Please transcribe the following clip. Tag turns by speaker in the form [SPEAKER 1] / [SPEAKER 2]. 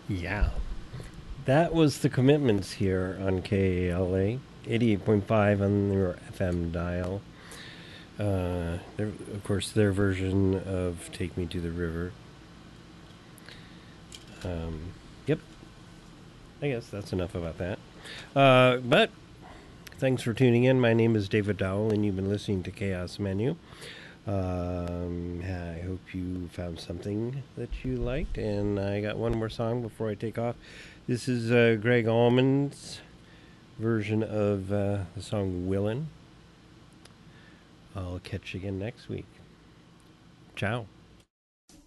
[SPEAKER 1] Yeah. That was the commitments here on KALA 88.5 on your FM dial. Of course, their version of Take Me to the River. Yep, I guess that's enough about that. But thanks for tuning in. My name is David Dowell, and you've been listening to Chaos Menu. I hope you found something that you liked, and I got one more song before I take off. This is Greg Allman's version of the song Willin'. I'll catch you again next week. Ciao.